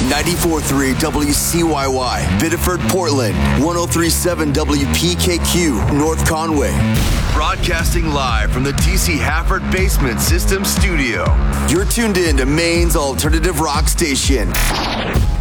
94.3 WCYY, Biddeford, Portland, 103.7 WPKQ, North Conway. Broadcasting live from the TC Hafford Basement System Studio. You're tuned in to Maine's alternative rock station.